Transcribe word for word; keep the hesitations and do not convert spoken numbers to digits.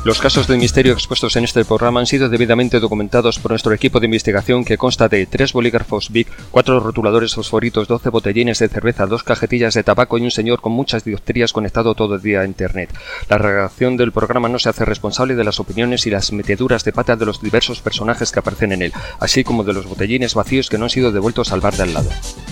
Los casos de misterio expuestos en este programa han sido debidamente documentados por nuestro equipo de investigación, que consta de tres bolígrafos Bic, cuatro rotuladores fosforitos, doce botellines de cerveza, dos cajetillas de tabaco y un señor con muchas dioptrías conectado todo el día a Internet. La redacción del programa no se hace responsable de las opiniones y las meteduras de pata de los diversos personajes que aparecen en él, así como de los botellines vacíos que no han sido devueltos al bar de al lado.